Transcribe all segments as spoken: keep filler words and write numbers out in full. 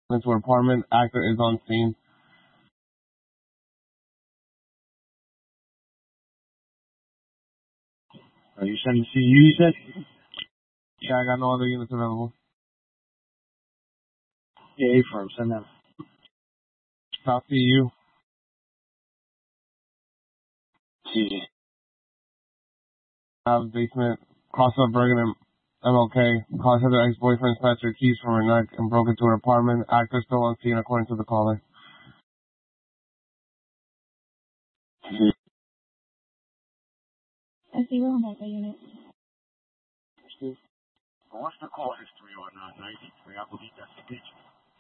into her apartment. Actor is on scene. Are you sending C U, you said? Yeah, I got no other units available. Yeah, A firm, send them. South C U. C. House basement, crossed up Bergen and M L K. Caller said her ex-boyfriend snatched her keys from her neck and broke into her apartment. Actor still on scene according to the caller. C. I see we're on that unit. Steve, what's the call history on uh, ninety-three? I believe that's the bitch.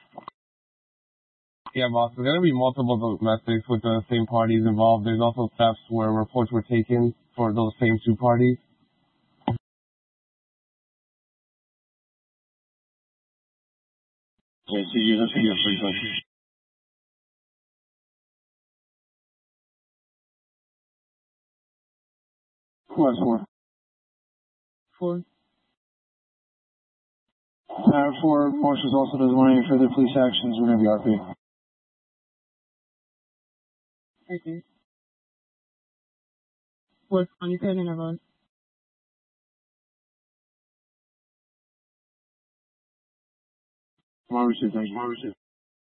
Yeah, boss. There's going to be multiple domestics with the same parties involved. There's also thefts where reports were taken for those same two parties. Yeah, see you. Let's see your frequency. Who has four? Four. Uh, four. Marshals also doesn't want any further police actions. We're going to be R P. Okay. What's twenty-seven of us? Mauritius, thank you. Mauritius.